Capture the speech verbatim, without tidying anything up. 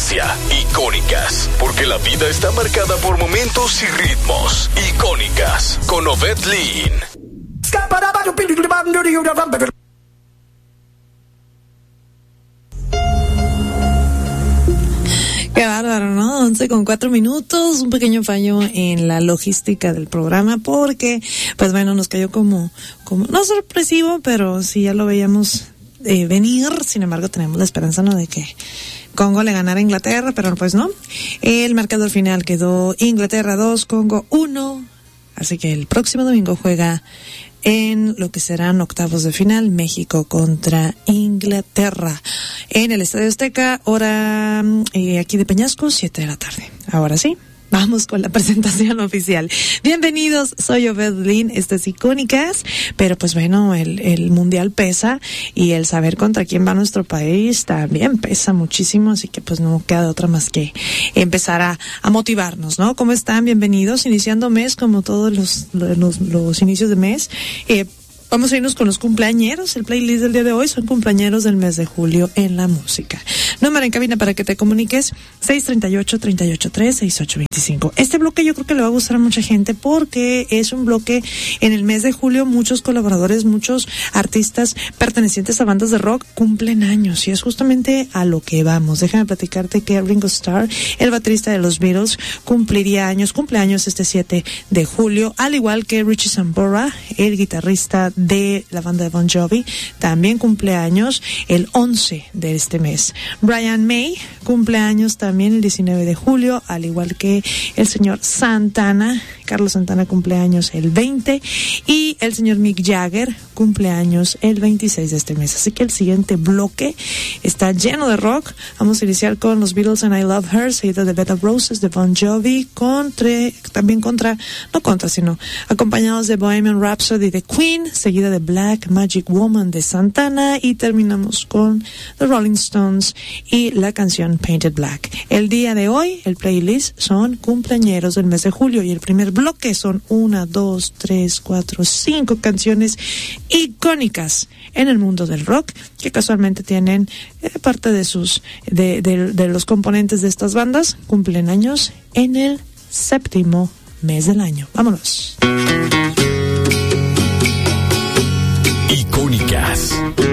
esencia, icónicas, porque la vida está marcada por momentos y ritmos. Icónicas, con Ovette Lynn. Qué bárbaro, ¿no? once con cuatro minutos, un pequeño fallo en la logística del programa porque, pues bueno, nos cayó como, como no sorpresivo, pero sí ya lo veíamos eh, venir. Sin embargo, tenemos la esperanza, ¿no?, de que Congo le ganara a Inglaterra, pero pues no. El marcador final quedó Inglaterra dos, Congo uno. Así que el próximo domingo juega en lo que serán octavos de final, México contra Inglaterra, en el Estadio Azteca, hora eh, aquí de Peñasco, siete de la tarde. Ahora sí, vamos con la presentación oficial. Bienvenidos, soy Ovette Lynn, estas Icónicas, pero pues bueno, el, el mundial pesa y el saber contra quién va nuestro país también pesa muchísimo, así que pues no queda otra más que empezar a, a motivarnos, ¿no? ¿Cómo están? Bienvenidos, iniciando mes como todos los, los, los inicios de mes. Eh, Vamos a irnos con los cumpleañeros. El playlist del día de hoy son cumpleañeros del mes de julio en la música. Número en cabina para que te comuniques, seis tres ocho, tres ocho tres, seis ocho dos cinco. Este bloque yo creo que le va a gustar a mucha gente porque es un bloque en el mes de julio. Muchos colaboradores, muchos artistas pertenecientes a bandas de rock cumplen años y es justamente a lo que vamos. Déjame platicarte que Ringo Starr, el baterista de los Beatles, cumpliría años, cumpleaños este siete de julio, al igual que Richie Sambora, el guitarrista de la banda de Bon Jovi, también cumpleaños el once de este mes. Brian May cumpleaños también el diecinueve de julio, al igual que el señor Santana. Carlos Santana cumpleaños el veinte y el señor Mick Jagger cumpleaños el veintiséis de este mes. Así que el siguiente bloque está lleno de rock. Vamos a iniciar con los Beatles and I Love Her, seguido de Bed of Roses de Bon Jovi, contra, también contra, no contra, sino acompañados de Bohemian Rhapsody de Queen, seguida de Black Magic Woman de Santana, y terminamos con The Rolling Stones y la canción Painted Black. El día de hoy, el playlist son cumpleañeros del mes de julio y el primer bloque son una, dos, tres, cuatro, cinco canciones icónicas en el mundo del rock que casualmente tienen eh, parte de sus de, de, de los componentes de estas bandas cumplen años en el séptimo mes del año. Vámonos. Icónicas.